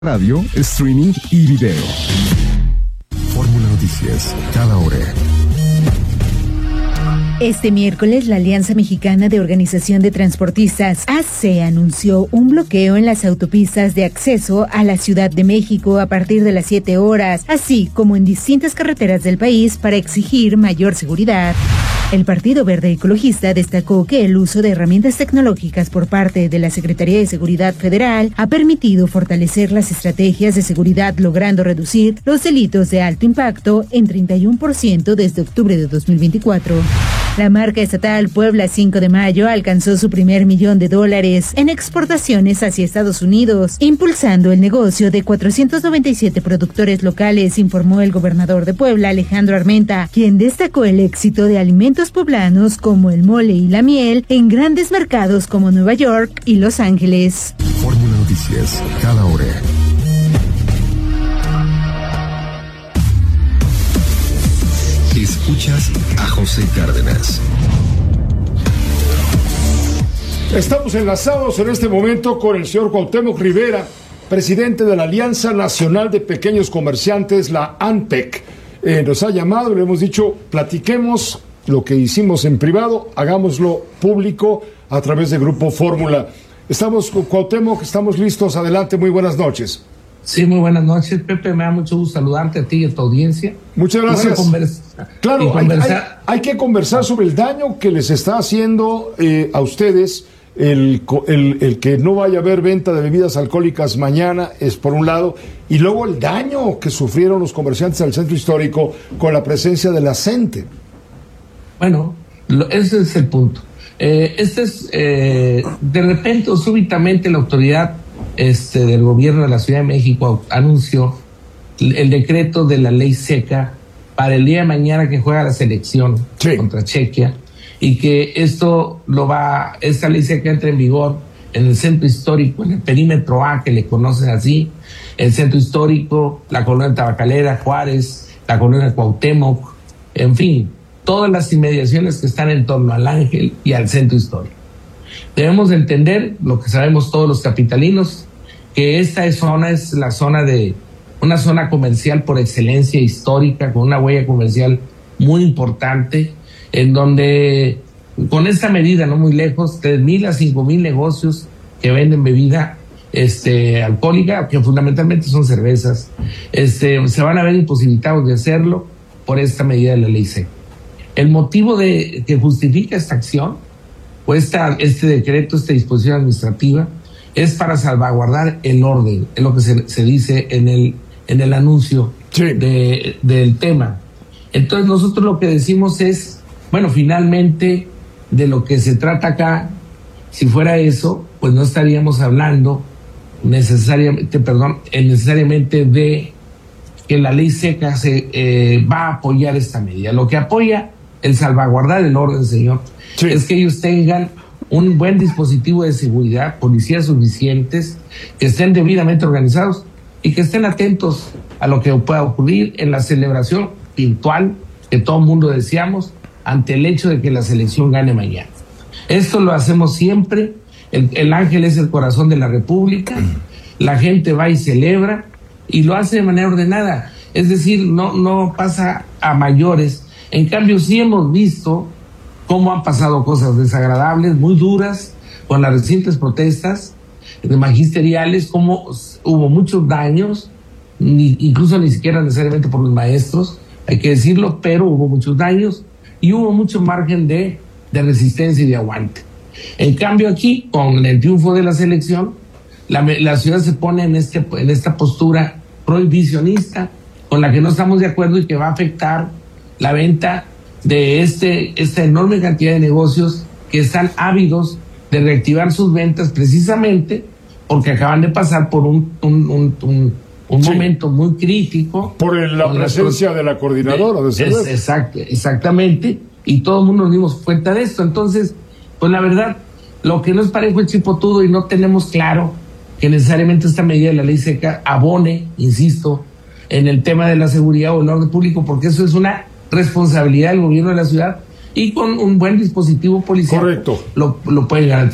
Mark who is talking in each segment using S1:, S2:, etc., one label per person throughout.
S1: Radio, streaming y video. Fórmula Noticias, cada hora.
S2: Este miércoles, la Alianza Mexicana de Organización de Transportistas, ACE, anunció un bloqueo en las autopistas de acceso a la Ciudad de México a partir de las 7 horas, así como en distintas carreteras del país para exigir mayor seguridad. El Partido Verde Ecologista destacó que el uso de herramientas tecnológicas por parte de la Secretaría de Seguridad Federal ha permitido fortalecer las estrategias de seguridad, logrando reducir los delitos de alto impacto en 31% desde octubre de 2024. La marca estatal Puebla 5 de Mayo alcanzó su primer $1 millón en exportaciones hacia Estados Unidos, impulsando el negocio de 497 productores locales, informó el gobernador de Puebla, Alejandro Armenta, quien destacó el éxito de alimentos poblanos como el mole y la miel en grandes mercados como Nueva York y Los Ángeles.
S1: Fórmula Noticias, cada hora. Escuchas a José Cárdenas.
S3: Estamos enlazados en este momento con el señor Cuauhtémoc Rivera, presidente de la Alianza Nacional de Pequeños Comerciantes, la ANPEC. Nos ha llamado y le hemos dicho, platiquemos lo que hicimos en privado, hagámoslo público a través de Grupo Fórmula. Estamos con Cuauhtémoc, estamos listos, adelante, muy buenas noches.
S4: Sí, muy buenas noches, Pepe, me da mucho gusto saludarte a ti y a tu audiencia.
S3: Muchas gracias. Claro, hay que conversar sobre el daño que les está haciendo a ustedes el que no vaya a haber venta de bebidas alcohólicas mañana, es por un lado, y luego el daño que sufrieron los comerciantes del centro histórico con la presencia de la CENTE.
S4: Bueno, ese es el punto. De repente o súbitamente la autoridad del gobierno de la Ciudad de México anunció el decreto de la ley seca para el día de mañana que juega la selección contra Chequia, y que esta ley seca entra en vigor en el centro histórico, en el perímetro A, que le conocen así, el centro histórico, la colonia Tabacalera, Juárez, la colonia Cuauhtémoc, en fin, todas las inmediaciones que están en torno al Ángel y al centro histórico. Debemos entender lo que sabemos todos los capitalinos, que esta zona es una zona comercial por excelencia histórica, con una huella comercial muy importante, en donde con esta medida, no muy lejos, 3,000 a 5,000 negocios que venden bebida alcohólica, que fundamentalmente son cervezas, se van a ver imposibilitados de hacerlo por esta medida de la ley seca. El motivo que justifica esta acción, o este decreto, esta disposición administrativa, es para salvaguardar el orden, es lo que se dice en el anuncio del tema. Entonces nosotros lo que decimos es, bueno, finalmente de lo que se trata acá, si fuera eso, pues no estaríamos hablando necesariamente de que la ley seca va a apoyar esta medida. Lo que apoya el salvaguardar el orden, señor, es que ellos tengan un buen dispositivo de seguridad, policías suficientes, que estén debidamente organizados y que estén atentos a lo que pueda ocurrir en la celebración virtual que todo el mundo deseamos ante el hecho de que la selección gane mañana. Esto lo hacemos siempre. El Ángel es el corazón de la República, la gente va y celebra y lo hace de manera ordenada, es decir, no pasa a mayores. En cambio, sí hemos visto cómo han pasado cosas desagradables, muy duras, con las recientes protestas magisteriales, cómo hubo muchos daños, incluso ni siquiera necesariamente por los maestros, hay que decirlo, pero hubo muchos daños y hubo mucho margen de resistencia y de aguante. En cambio aquí, con el triunfo de la selección, la ciudad se pone en esta postura prohibicionista, con la que no estamos de acuerdo y que va a afectar la venta de esta enorme cantidad de negocios que están ávidos de reactivar sus ventas, precisamente porque acaban de pasar por un momento muy crítico.
S3: Por la presencia de la coordinadora de cerveza.
S4: Exactamente, y todo el mundo nos dimos cuenta de esto. Entonces, pues la verdad, lo que no es parejo es chipotudo, y no tenemos claro que necesariamente esta medida de la ley seca abone, insisto, en el tema de la seguridad o el orden público, porque eso es una responsabilidad del gobierno de la ciudad, y con un buen dispositivo policial lo pueden garantizar.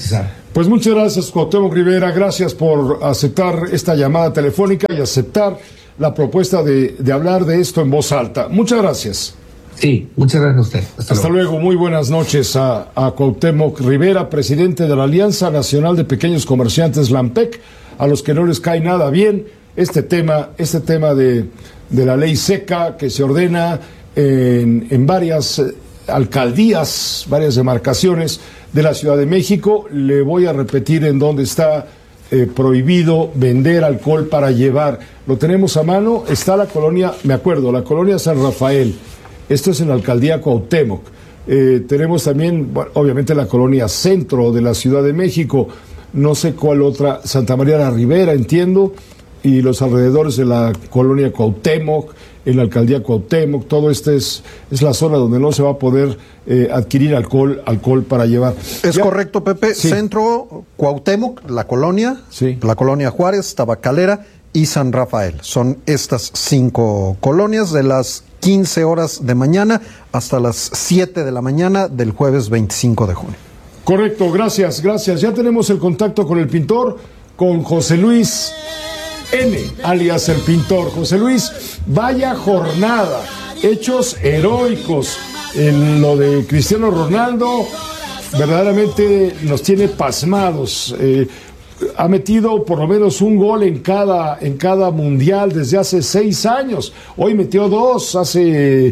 S3: Pues muchas gracias, Cuauhtémoc Rivera, gracias por aceptar esta llamada telefónica y aceptar la propuesta de hablar de esto en voz alta. Muchas gracias.
S4: Sí, muchas gracias a usted.
S3: Hasta luego. Muy buenas noches a Cuauhtémoc Rivera, presidente de la Alianza Nacional de Pequeños Comerciantes, la ANPEC, a los que no les cae nada bien este tema de la ley seca que se ordena en varias alcaldías, varias demarcaciones de la Ciudad de México. Le voy a repetir en dónde está prohibido vender alcohol para llevar. Lo tenemos a mano, está la colonia, me acuerdo, la colonia San Rafael. Esto es en la alcaldía Cuauhtémoc. Tenemos también, bueno, obviamente, la colonia Centro de la Ciudad de México. No sé cuál otra, Santa María la Ribera, entiendo, y los alrededores de la colonia Cuauhtémoc, en la alcaldía Cuauhtémoc. Todo es la zona donde no se va a poder adquirir alcohol para llevar.
S5: Es correcto, Pepe. Sí. Centro, Cuauhtémoc, la colonia Juárez, Tabacalera y San Rafael. Son estas 5 colonias de las 15 horas de mañana hasta las 7 de la mañana del jueves 25 de junio.
S3: Correcto, gracias. Ya tenemos el contacto con el pintor, con José Luis N., alias el pintor. José Luis, vaya jornada, hechos heroicos en lo de Cristiano Ronaldo, verdaderamente nos tiene pasmados. Ha metido por lo menos un gol en cada mundial desde hace 6 años. Hoy metió 2, hace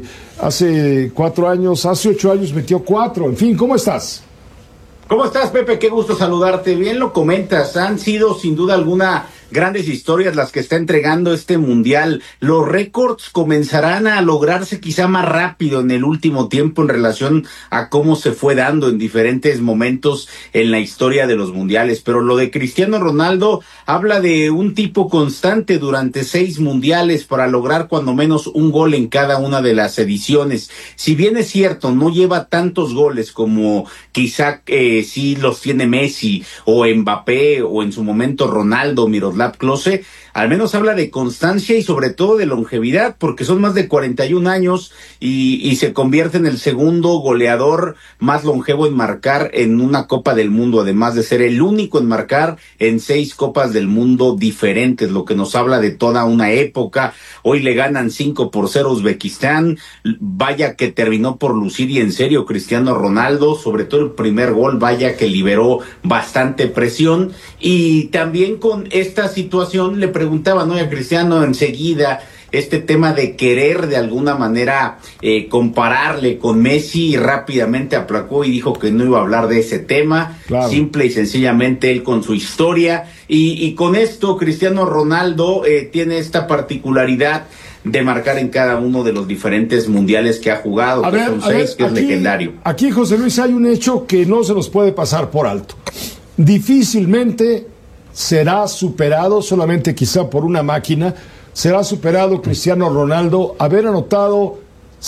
S3: 4 años, hace 8 años metió 4. En fin, ¿cómo estás?
S6: ¿Cómo estás, Pepe? Qué gusto saludarte. Bien lo comentas, han sido sin duda alguna grandes historias las que está entregando este mundial. Los récords comenzarán a lograrse quizá más rápido en el último tiempo en relación a cómo se fue dando en diferentes momentos en la historia de los mundiales. Pero lo de Cristiano Ronaldo habla de un tipo constante durante 6 mundiales para lograr cuando menos un gol en cada una de las ediciones. Si bien es cierto, no lleva tantos goles como quizá sí los tiene Messi o Mbappé o en su momento Ronaldo, Miroslav Klose, al menos habla de constancia y sobre todo de longevidad, porque son más de 41 años y se convierte en el segundo goleador más longevo en marcar en una Copa del Mundo, además de ser el único en marcar en 6 Copas del Mundo diferentes, lo que nos habla de toda una época. Hoy le ganan 5-0 a Uzbekistán, vaya que terminó por lucir y en serio Cristiano Ronaldo, sobre todo el primer gol, vaya que liberó bastante presión. Y también con esta situación le preguntaba, ¿no?, a Cristiano enseguida este tema de querer de alguna manera compararle con Messi, y rápidamente aplacó y dijo que no iba a hablar de ese tema. Claro. Simple y sencillamente él con su historia, y con esto Cristiano Ronaldo tiene esta particularidad de marcar en cada uno de los diferentes mundiales que ha jugado, son 6, que es legendario. Aquí,
S3: José Luis, hay un hecho que no se nos puede pasar por alto. Difícilmente será superado, solamente quizá por una máquina, será superado Cristiano Ronaldo haber anotado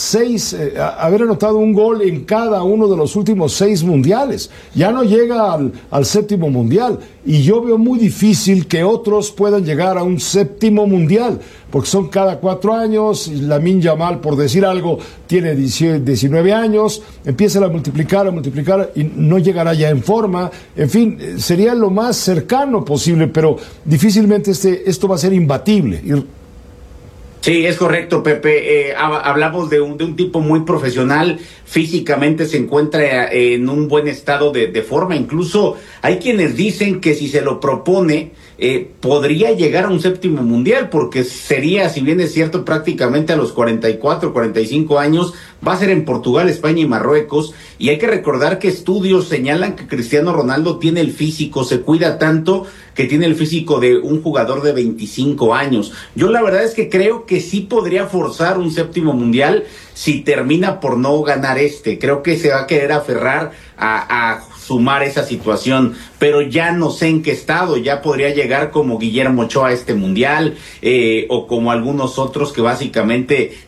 S3: un gol en cada uno de los últimos 6 mundiales. Ya no llega al 7º mundial, y yo veo muy difícil que otros puedan llegar a un 7º mundial, porque son cada 4 años. Lamine Yamal, por decir algo, tiene 19 años, empieza a multiplicar y no llegará ya en forma. En fin, sería lo más cercano posible, pero difícilmente esto va a ser imbatible.
S6: Sí, es correcto, Pepe. Hablamos de un tipo muy profesional, físicamente se encuentra en un buen estado de forma. Incluso hay quienes dicen que si se lo propone, podría llegar a un 7º mundial, porque sería, si bien es cierto, prácticamente a los 44, 45 años, va a ser en Portugal, España y Marruecos. Y hay que recordar que estudios señalan que Cristiano Ronaldo tiene el físico, se cuida tanto que tiene el físico de un jugador de 25 años. Yo la verdad es que creo que sí podría forzar un 7º mundial si termina por no ganar creo que se va a querer aferrar a sumar esa situación, pero ya no sé en qué estado. Ya podría llegar como Guillermo Ochoa a este mundial, o como algunos otros que básicamente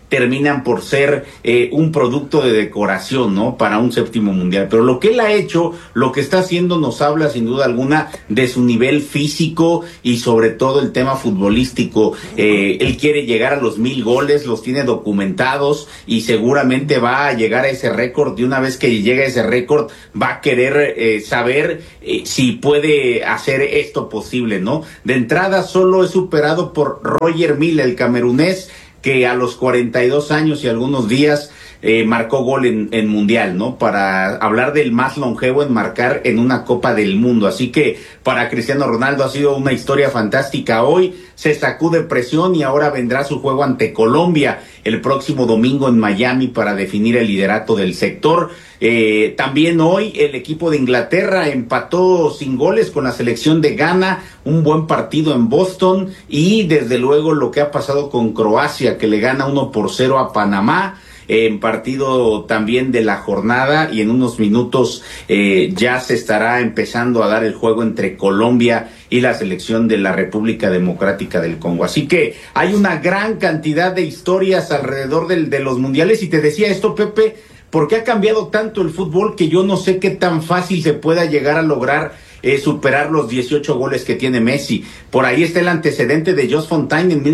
S6: terminan por ser un producto de decoración, ¿no? Para un séptimo mundial. Pero lo que él ha hecho, lo que está haciendo, nos habla sin duda alguna de su nivel físico y sobre todo el tema futbolístico. Él quiere llegar a los 1000 goles, los tiene documentados y seguramente va a llegar a ese récord. Y una vez que llegue a ese récord, va a querer saber si puede hacer esto posible, ¿no? De entrada, solo es superado por Roger Milla, el camerunés, que a los 42 años y algunos días marcó gol en Mundial, ¿no? Para hablar del más longevo en marcar en una Copa del Mundo. Así que para Cristiano Ronaldo ha sido una historia fantástica. Hoy se sacude presión y ahora vendrá su juego ante Colombia el próximo domingo en Miami para definir el liderato del sector. También hoy el equipo de Inglaterra empató sin goles con la selección de Ghana, un buen partido en Boston, y desde luego lo que ha pasado con Croacia, que le gana 1-0 a Panamá, en partido también de la jornada, y en unos minutos ya se estará empezando a dar el juego entre Colombia y la selección de la República Democrática del Congo. Así que hay una gran cantidad de historias alrededor de los mundiales, y te decía esto, Pepe, porque ha cambiado tanto el fútbol que yo no sé qué tan fácil se pueda llegar a lograr superar los 18 goles que tiene Messi. Por ahí está el antecedente de Jos Fontaine en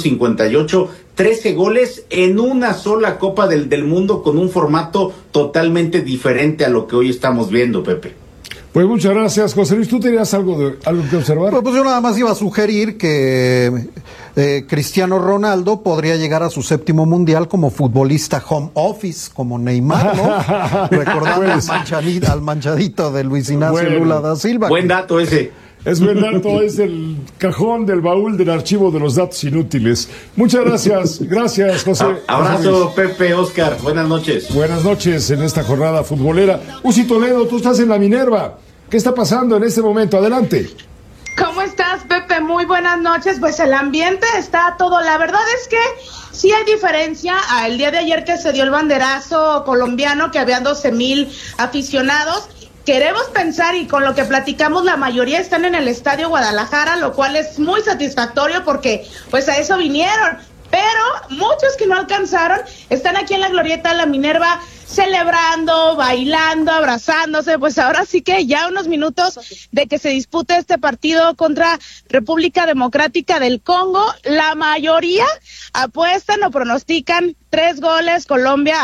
S6: 1958, 13 goles en una sola Copa del Mundo, con un formato totalmente diferente a lo que hoy estamos viendo, Pepe.
S3: Pues muchas gracias, José Luis. ¿Tú tenías algo que observar?
S5: Pues yo nada más iba a sugerir que Cristiano Ronaldo podría llegar a su séptimo mundial como futbolista home office, como Neymar, ¿no? Recordando al manchadito de Luis Ignacio Lula da Silva.
S6: Buen dato ese.
S3: Es buen dato, es el cajón del baúl del archivo de los datos inútiles. Muchas gracias. Gracias, José.
S6: Abrazo, Pepe, Oscar. Buenas noches.
S3: Buenas noches en esta jornada futbolera. Uzi Toledo, tú estás en la Minerva. ¿Qué está pasando en este momento? Adelante.
S7: ¿Cómo estás, Pepe? Muy buenas noches. Pues el ambiente está todo. La verdad es que sí hay diferencia al día de ayer que se dio el banderazo colombiano, que habían 12,000 aficionados. Queremos pensar, y con lo que platicamos, la mayoría están en el Estadio Guadalajara, lo cual es muy satisfactorio porque pues a eso vinieron. Pero muchos que no alcanzaron están aquí en la Glorieta de la Minerva celebrando, bailando, abrazándose. Pues ahora sí que ya unos minutos de que se dispute este partido contra República Democrática del Congo, la mayoría apuestan o pronostican 3 goles, Colombia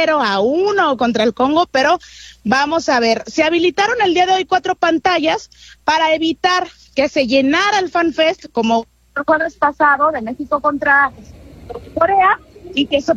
S7: 0-1 contra el Congo, pero vamos a ver. Se habilitaron el día de hoy 4 pantallas para evitar que se llenara el FanFest como el jueves pasado de México contra Corea, y que eso...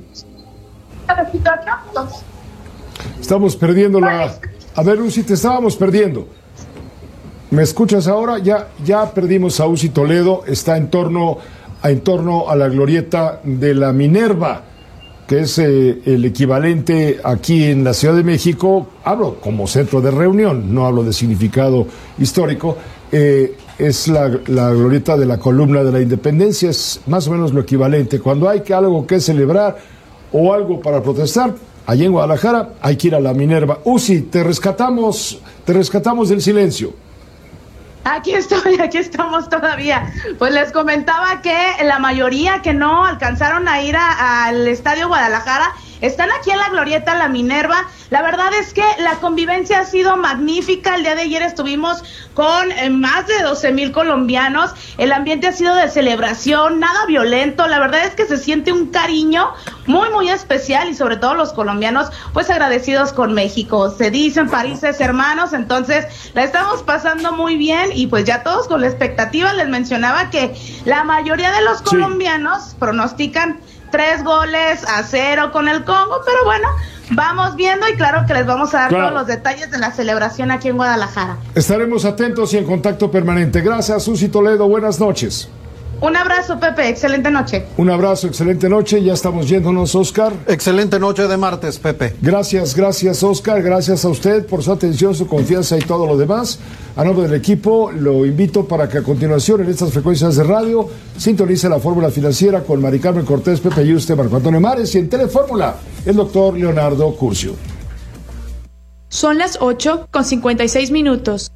S3: Estamos perdiendo la... A ver, Uzi, te estábamos perdiendo. ¿Me escuchas ahora? Ya perdimos a Uzi Toledo. Está en torno a la Glorieta de la Minerva, que es el equivalente aquí en la Ciudad de México. Hablo como centro de reunión, no hablo de significado histórico. Es la Glorieta de la Columna de la Independencia, es más o menos lo equivalente. Cuando hay algo que celebrar o algo para protestar, allí en Guadalajara hay que ir a la Minerva. Uzi, te rescatamos del silencio.
S7: Aquí estamos todavía. Pues les comentaba que la mayoría que no alcanzaron a ir al Estadio Guadalajara están aquí en la Glorieta La Minerva. La verdad es que la convivencia ha sido magnífica. El día de ayer estuvimos con más de 12,000 colombianos. El ambiente ha sido de celebración, nada violento. La verdad es que se siente un cariño muy, muy especial, y sobre todo los colombianos, pues agradecidos con México. Se dicen países hermanos, entonces la estamos pasando muy bien, y pues ya todos con la expectativa. Les mencionaba que la mayoría de los colombianos pronostican 3-0 con el Congo, pero bueno, vamos viendo, y claro que les vamos a dar todos los detalles de la celebración aquí en Guadalajara.
S3: Estaremos atentos y en contacto permanente. Gracias, Uzi Toledo, buenas noches.
S7: Un abrazo, Pepe, excelente noche.
S3: Un abrazo, excelente noche, ya estamos yéndonos, Oscar.
S5: Excelente noche de martes, Pepe.
S3: Gracias, Oscar, gracias a usted por su atención, su confianza y todo lo demás. A nombre del equipo, lo invito para que a continuación en estas frecuencias de radio sintonice la Fórmula Financiera con Mari Carmen Cortés, Pepe Yuste, Marco Antonio Mares, y en Telefórmula, el doctor Leonardo Curcio.
S8: Son las 8:56.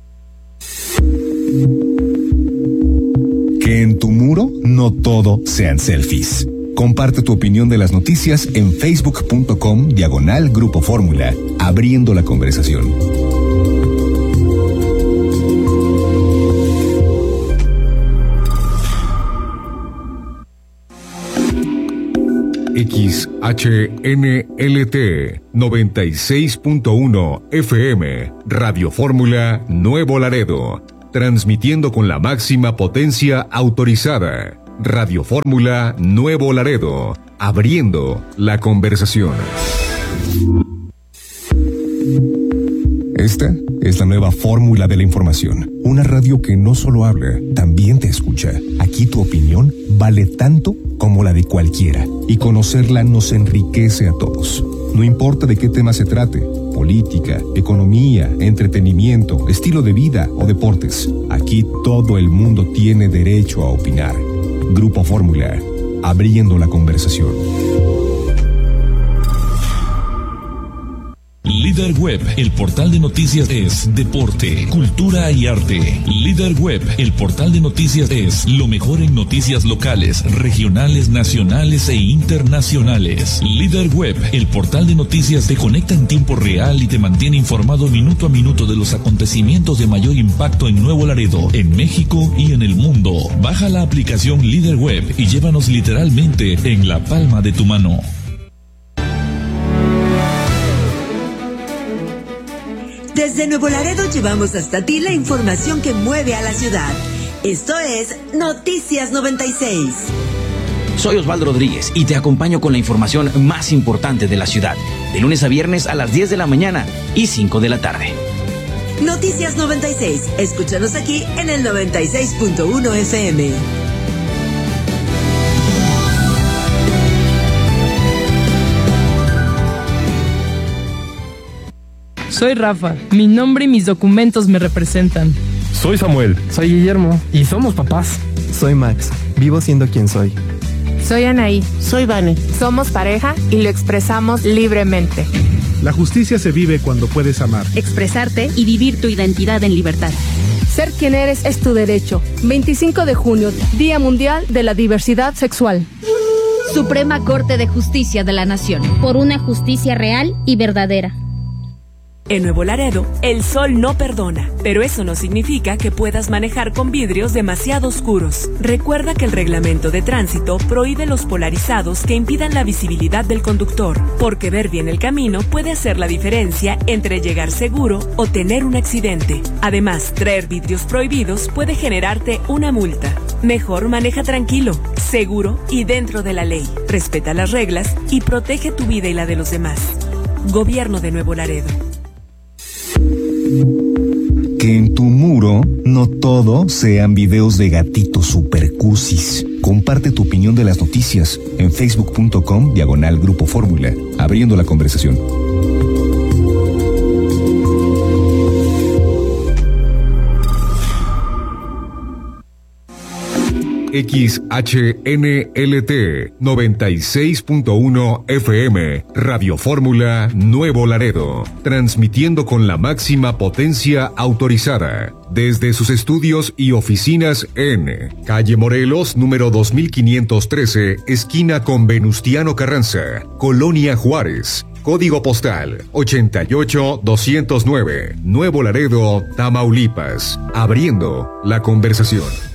S1: Que en tu muro no todo sean selfies. Comparte tu opinión de las noticias en facebook.com/Grupo Fórmula, abriendo la conversación. XHNLT 96.1 FM, Radio Fórmula Nuevo Laredo, transmitiendo con la máxima potencia autorizada. Radio Fórmula Nuevo Laredo, abriendo la conversación. Esta es la nueva fórmula de la información. Una radio que no solo habla, también te escucha. Aquí tu opinión vale tanto como la de cualquiera. Y conocerla nos enriquece a todos. No importa de qué tema se trate. Política, economía, entretenimiento, estilo de vida o deportes. Aquí todo el mundo tiene derecho a opinar. Grupo Fórmula, abriendo la conversación.
S9: Líder Web, el portal de noticias es deporte, cultura y arte. Líder Web, el portal de noticias es lo mejor en noticias locales, regionales, nacionales e internacionales. Líder Web, el portal de noticias te conecta en tiempo real y te mantiene informado minuto a minuto de los acontecimientos de mayor impacto en Nuevo Laredo, en México y en el mundo. Baja la aplicación Líder Web y llévanos literalmente en la palma de tu mano.
S10: Desde Nuevo Laredo llevamos hasta ti la información que mueve a la ciudad. Esto es Noticias 96.
S11: Soy Osvaldo Rodríguez y te acompaño con la información más importante de la ciudad, de lunes a viernes a las 10 de la mañana y 5 de la tarde.
S10: Noticias 96. Escúchanos aquí en el 96.1 FM.
S12: Soy Rafa, mi nombre y mis documentos me representan.
S13: Soy Samuel.
S14: Soy Guillermo. Y somos papás.
S15: Soy Max, vivo siendo quien soy.
S16: Soy Anaí.
S17: Soy Vane.
S16: Somos pareja y lo expresamos libremente.
S18: La justicia se vive cuando puedes amar,
S19: expresarte y vivir tu identidad en libertad.
S20: Ser quien eres es tu derecho. 25 de junio, Día Mundial de la Diversidad Sexual.
S19: Suprema Corte de Justicia de la Nación.
S21: Por una justicia real y verdadera.
S22: En Nuevo Laredo, el sol no perdona, pero eso no significa que puedas manejar con vidrios demasiado oscuros. Recuerda que el reglamento de tránsito prohíbe los polarizados que impidan la visibilidad del conductor, porque ver bien el camino puede hacer la diferencia entre llegar seguro o tener un accidente. Además, traer vidrios prohibidos puede generarte una multa. Mejor maneja tranquilo, seguro y dentro de la ley. Respeta las reglas y protege tu vida y la de los demás. Gobierno de Nuevo Laredo.
S1: Que en tu muro no todo sean videos de gatitos supercusis. Comparte tu opinión de las noticias en facebook.com/Grupo Fórmula, abriendo la conversación. XHNLT 96.1 FM, Radio Fórmula Nuevo Laredo, transmitiendo con la máxima potencia autorizada, desde sus estudios y oficinas en Calle Morelos, número 2513, esquina con Venustiano Carranza, Colonia Juárez. Código postal 88209, Nuevo Laredo, Tamaulipas, abriendo la conversación.